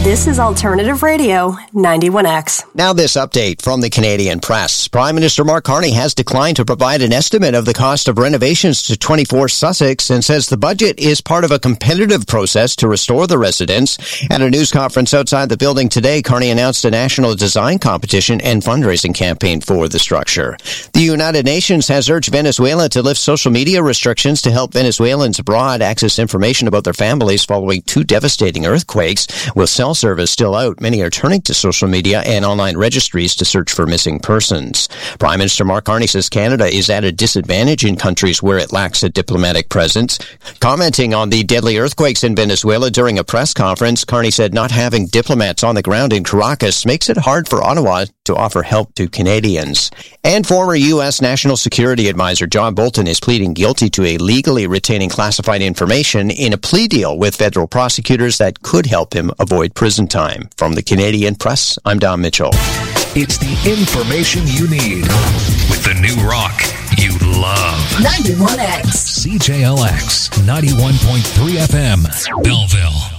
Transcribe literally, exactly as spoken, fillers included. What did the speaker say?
This is Alternative Radio, ninety-one X. Now this update from the Canadian Press. Prime Minister Mark Carney has declined to provide an estimate of the cost of renovations to twenty-four Sussex and says the budget is part of a competitive process to restore the residence. At a news conference outside the building today, Carney announced a national design competition and fundraising campaign for the structure. The United Nations has urged Venezuela to lift social media restrictions to help Venezuelans abroad access information about their families following two devastating earthquakes. With cell service still out, many are turning to social media and online registries to search for missing persons. Prime Minister Mark Carney says Canada is at a disadvantage in countries where it lacks a diplomatic presence. Commenting on the deadly earthquakes in Venezuela during a press conference, Carney said not having diplomats on the ground in Caracas makes it hard for Ottawa to offer help to Canadians. And former U S National Security Advisor John Bolton is pleading guilty to illegally retaining classified information in a plea deal with federal prosecutors that could help him avoid prison time. From the Canadian Press, I'm Don Mitchell. It's the information you need with the new rock you love. ninety-one X. C J L X, ninety-one point three F M, Belleville.